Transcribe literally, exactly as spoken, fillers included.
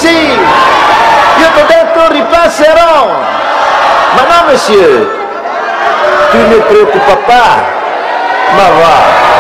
sì, io ti ho detto ripasserò, ma no monsieur, tu ne preoccupa pas, ma va.